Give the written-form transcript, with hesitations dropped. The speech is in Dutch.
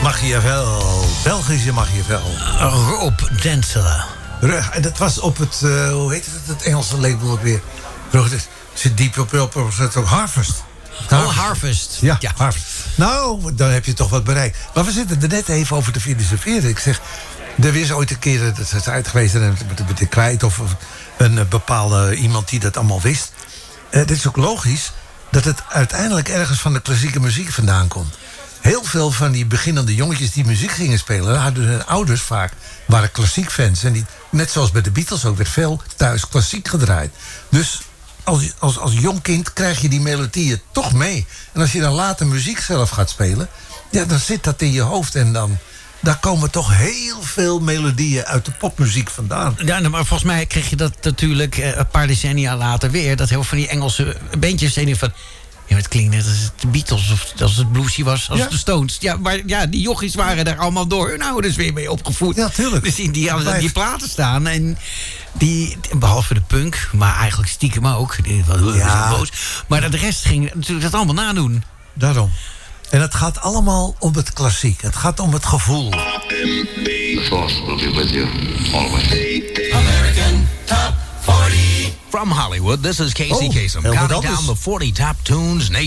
Machiavel. Belgische Machiavel. Rob Densela. En dat was op het, hoe heet het Engelse label ook weer? Het zit diep op Harvest. Harvest. Ja, Harvest. Nou, dan heb je toch wat bereikt. Maar we zitten er net even over te filosoferen. Ik zeg, er is ooit een keer, dat is uit geweest, en ben ik kwijt, of een bepaalde iemand die dat allemaal wist. Dit is ook logisch dat het uiteindelijk ergens van de klassieke muziek vandaan komt. Heel veel van die beginnende jongetjes die muziek gingen spelen, hadden hun ouders vaak, waren klassiek fans. En die, net zoals bij de Beatles ook, werd veel thuis klassiek gedraaid. Dus als jong kind krijg je die melodieën toch mee. En als je dan later muziek zelf gaat spelen, ja, dan zit dat in je hoofd. En dan, daar komen toch heel veel melodieën uit de popmuziek vandaan. Ja, maar volgens mij kreeg je dat natuurlijk een paar decennia later weer. Dat heel veel van die Engelse bandjes deden van, ja, het klinkt net als het de Beatles of als het bluesy was, als het de Stones. Ja, maar ja, die jochies waren daar allemaal door hun ouders weer mee opgevoed. Ja, tuurlijk. Dus die hadden die platen staan en die, behalve de punk, maar eigenlijk stiekem ook. Ja. Boos. Maar de rest ging natuurlijk dat allemaal nadoen. Daarom. En het gaat allemaal om het klassiek. Het gaat om het gevoel. The Force will be with you, always. American Top 40. From Hollywood, this is Casey Kasem, counting down the 40 top tunes